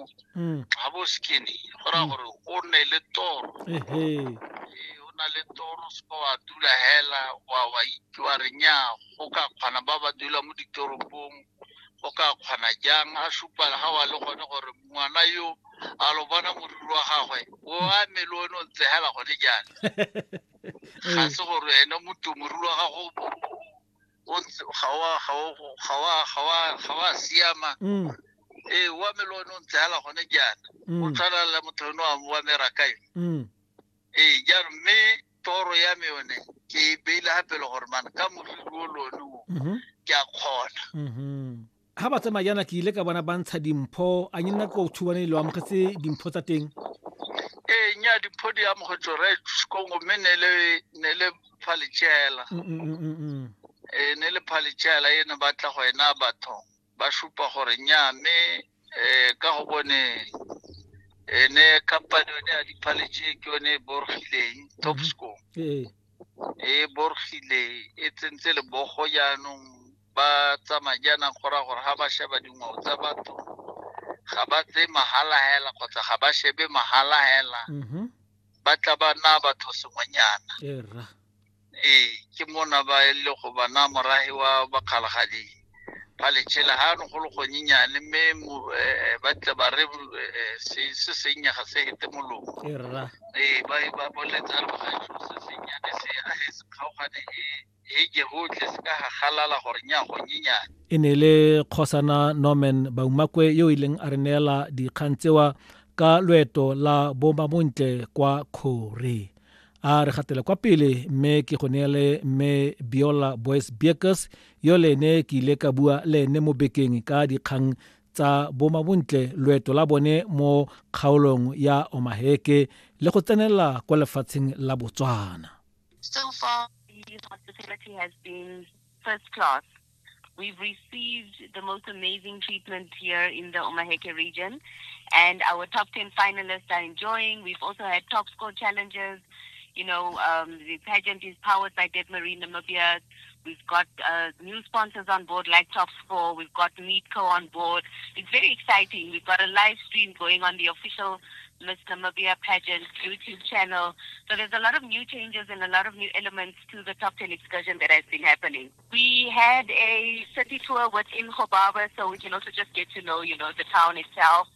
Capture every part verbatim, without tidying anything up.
Mm. ga bo skinny gora gore o ne le toro Ehe. e o na le toro se wa dula hela wa wa itwa re nya go ka kgona ba ba dula mo ditoropong go ka kgona jang a supa ha wa le gone gore ngwana yo a lo bona moruru wa gagwe o a melono ntse hela gone jana ga se gore ene motho moruru wa gago o ga wa ga wa ga wa ga wa siama Mm. e wa melono ntse hela gone jana o tsala le motho no a mo meraka e Mm. e jalo me toro ya me yone ke beile hape le gore man ka moruru o lono Mhm. ke a kgona Mhm. Ha ba tsamaya jana ke ile ka bona ba ntsha dimpho a nyina go thubane le wa mogetse dimpho tsa teng. e nya di podium go tsore kongo me ne le ne le phalitshela Mm mm mm mm. e ne le phalitshela ene ba tla go ena batho ba supa gore nya me e ka go bone ene company ne a di phalitse ke one borgileng top score Eh. e borgile e tsentse le bogo jaanong ba tsamaya jana gora gore ha ba sheba dingwao tsa batho ga ba tse mahala hela kgotsa ga ba shebe mahala hela Mhm. ba tla ba na batho sengwenyana Era. ee ke mona ba ile go bana morahi wa bakgalagadi ba le tshela ha no go le go nyenyane me ba tla ba re se se senya ga se hete molomo Era. ee ba ba boletsa ba ga se senyane se a se kgaogane e ke hotle se ka galala gore nya go nyenyane E ne le Kgosana Norman Baumakwe yo ileng a re neela dikgantsewa ka loeto la bomamontle kwa Khore. A re gatela kwa pele mme ke go neele mme Biola Boys Beekers yo le ne ke ile ka bua le ne mo bekeng ka dikgang tsa bomamontle loeto la bone mo kgaolong ya Omaheke le go tsenela kwa lefatsheng la Botswana. So far, the hospitality has been first class. We've received the most amazing treatment here in the Omaheke region, and our top ten finalists are enjoying. We've also had top score challenges. You know, um, the pageant is powered by Dead Marine Namibia. We've got uh, new sponsors on board like Top Score. We've got Meetco on board. It's very exciting. We've got a live stream going on the official Miss Namibia pageant YouTube channel. So there's a lot of new changes and a lot of new elements to the top ten excursion that has been happening. We had a city tour within Hobaba, so we can also just get to know, you know, the town itself.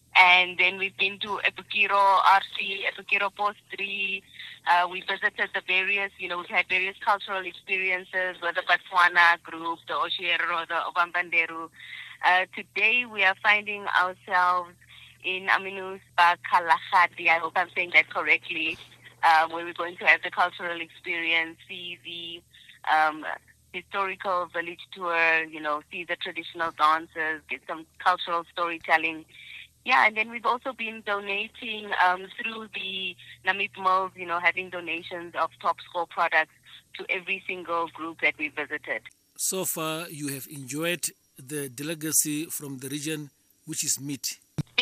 And then we've been to Epukiro R C, Epukiro Post three. Uh, we visited the various, you know, we've had various cultural experiences with the Botswana group, the Oshiero, the Obambanderu. Uh, today we are finding ourselves in Aminus Kalahati, I hope I'm saying that correctly, uh, where we're going to have the cultural experience, see the um, historical village tour, you know, see the traditional dances, get some cultural storytelling. Yeah, and then we've also been donating um, through the Namib Mills, you know, having donations of Top Score products to every single group that we visited. So far, you have enjoyed the delicacy from the region, which is meat.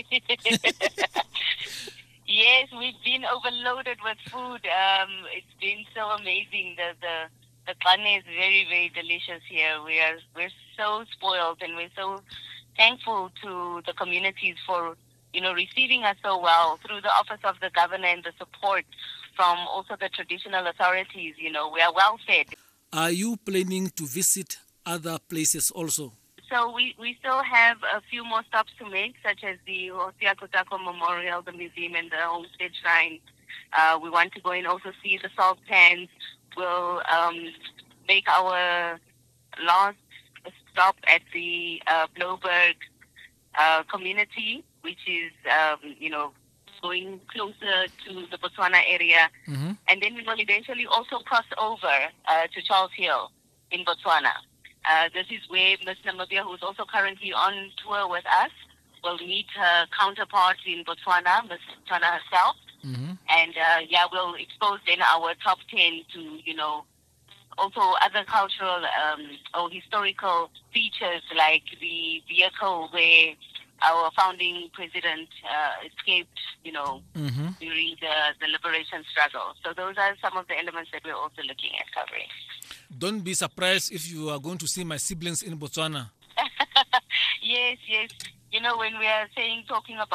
Yes, we've been overloaded with food. Um, it's been so amazing. The the the carne is very, very delicious here. We are we're so spoiled, and we're so thankful to the communities for, you know, receiving us so well through the Office of the Governor and the support from also the traditional authorities. You know, we are well fed. Are you planning to visit other places also? So we, we still have a few more stops to make, such as the Hosea Kotako Memorial, the museum, and the Homestead Shrine. Uh, we want to go and also see the salt pans. We'll um, make our last stop at the uh, Bloberg uh, community, which is, um, you know, going closer to the Botswana area. Mm-hmm. And then we will eventually also cross over uh, to Charles Hill in Botswana. Uh, this is where Miss Namibia, who is also currently on tour with us, will meet her counterpart in Botswana, Miss Botswana herself. Mm-hmm. And, uh, yeah, we'll expose then our top ten to, you know, also other cultural um, or historical features like the vehicle where our founding president uh, escaped, you know, Mm-hmm. during the, the liberation struggle. So those are some of the elements that we're also looking at covering. Don't be surprised if you are going to see my siblings in Botswana. Yes, yes. You know, when we are saying, talking about